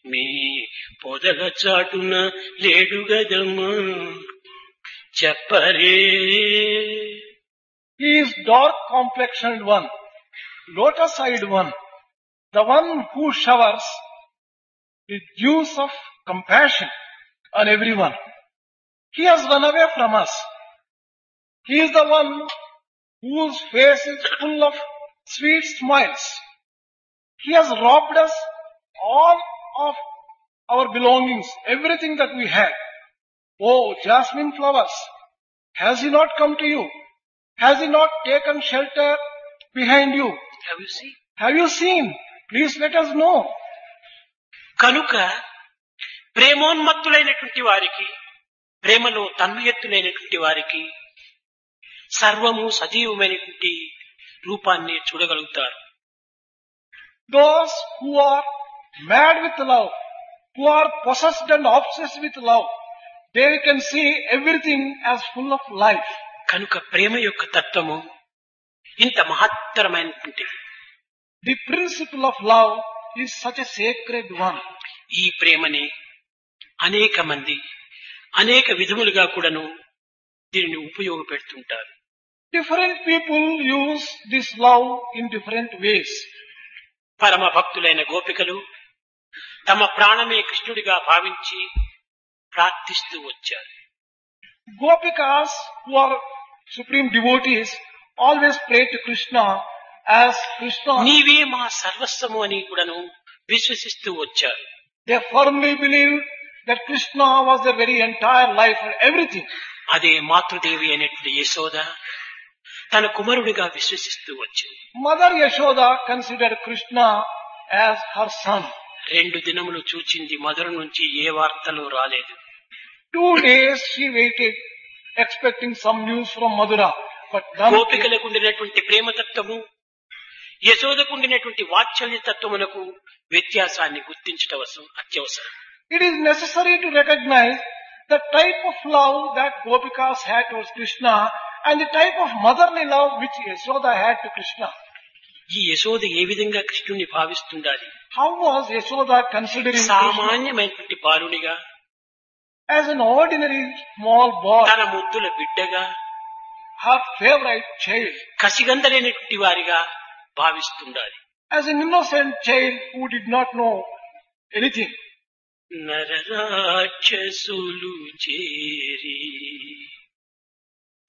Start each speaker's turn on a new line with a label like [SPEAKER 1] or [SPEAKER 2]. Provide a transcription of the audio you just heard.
[SPEAKER 1] మీ పొదల చాటున లేడు గదమ్మా చెప్పరే.
[SPEAKER 2] He is dark complexioned one, lotus eyed one, the one who showers the dews of compassion on everyone. He has run away from us. He is the one whose face is full of sweet smiles. He has robbed us all of our belongings, everything that we had. Oh, jasmine flowers, has he not come to you? Has he not taken shelter behind you?
[SPEAKER 1] Have you seen?
[SPEAKER 2] Have you seen? Please let us know.
[SPEAKER 1] కనుక ప్రేమోన్మత్తులైనటువంటి వారికి, ప్రేమలో తన్మయత్తులైనటువంటి వారికి సర్వము సజీవమైనటువంటి రూపాన్ని చూడగలుగుతారు.
[SPEAKER 2] Those who are mad with love, who are possessed and obsessed with love, they can see everything as full of life.
[SPEAKER 1] కనుక ప్రేమ యొక్క తత్వము ఇంత మహత్తరమైనటువంటిది.
[SPEAKER 2] The principle of love is such a sacred one.
[SPEAKER 1] ఈ ప్రేమని అనేక మంది అనేక విధములుగా కూడాను దీనిని ఉపయోగపెడుతుంటారు.
[SPEAKER 2] Different people use this love in different ways.
[SPEAKER 1] పరమ భక్తులైన గోపికలు తమ ప్రాణమే కృష్ణుడిగా భావించి ప్రార్థిస్తూ వచ్చారు.
[SPEAKER 2] Gopikas, who are supreme devotees, always pray to Krishna as Krishna.
[SPEAKER 1] నీవే మా సర్వస్వము అని కూడాను విశ్వసిస్తూ వచ్చారు.
[SPEAKER 2] They firmly believe that Krishna was their very entire life and everything.
[SPEAKER 1] అదే మాతృదేవి అయినటువంటి యశోద తన కుమారుడిగా విశ్వసిస్తూ వచ్చింది.
[SPEAKER 2] Mother Yashoda considered Krishna as her son.
[SPEAKER 1] 2 దినములు చూచింది, మధుర నుంచి ఏ వార్తలు రాలేదు.
[SPEAKER 2] 2 days she waited, expecting some news from Madura, but none came.
[SPEAKER 1] గోపికలకు ఉండినటువంటి ప్రేమతత్వము, యశోదకు ఉండినటువంటి వాత్సల్య తత్వమునకు వ్యత్యాసాన్ని గుర్తించటం అత్యవసరం.
[SPEAKER 2] It is necessary to recognize the type of love that Gopikas had towards Krishna and the type of motherly love which Yashoda had to Krishna.
[SPEAKER 1] ఈ యశోద ఏ విధంగా కృష్ణుని భావిస్తుండాలి?
[SPEAKER 2] How was Yashoda considering Krishna?
[SPEAKER 1] సామాన్యమైనటువంటి బాలునిగా,
[SPEAKER 2] As an ordinary small boy,
[SPEAKER 1] తన ముద్దుల బిడ్డగా,
[SPEAKER 2] her favorite child,
[SPEAKER 1] కసిగందలేనటువంటి వారిగా భావిస్తుండాలి.
[SPEAKER 2] as an innocent child who did not know anything.
[SPEAKER 1] నరరాక్షసులు చేరి